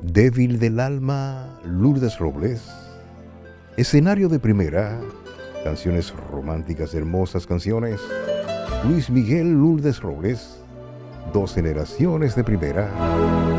Débil del alma, Lourdes Robles. Escenario de primera, canciones románticas, hermosas canciones. Luis Miguel, Lourdes Robles, dos generaciones de primera.